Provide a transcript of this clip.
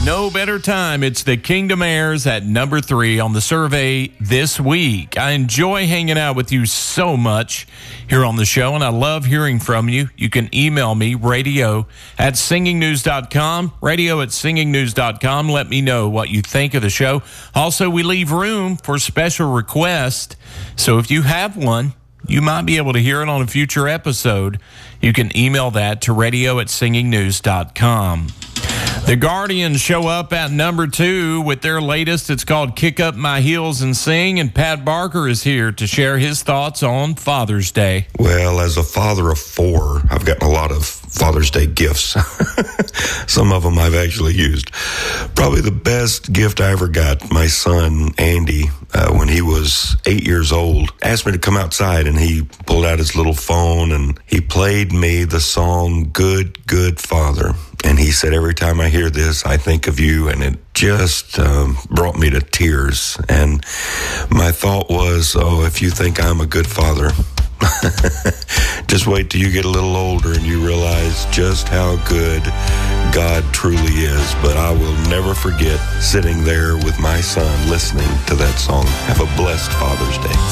No better time. It's the Kingdom Heirs at number 3 on the survey this week. I enjoy hanging out with you so much here on the show, and I love hearing from you. You can email me, radio@singingnews.com, radio@singingnews.com. Let me know what you think of the show. Also, we leave room for special requests, so if you have one, you might be able to hear it on a future episode. You can email that to radio@singingnews.com. The Guardians show up at number 2 with their latest. It's called Kick Up My Heels and Sing, and Pat Barker is here to share his thoughts on Father's Day. Well, as a father of 4, I've gotten a lot of Father's Day gifts. Some of them I've actually used. Probably the best gift I ever got, my son, Andy, when he was 8 years old, asked me to come outside, and he pulled out his little phone, and he played me the song, Good, Good Father. And he said, every time I hear this, I think of you, and it just brought me to tears. And my thought was, oh, if you think I'm a good father, just wait till you get a little older and you realize just how good God truly is. But I will never forget sitting there with my son listening to that song. Have a blessed Father's Day.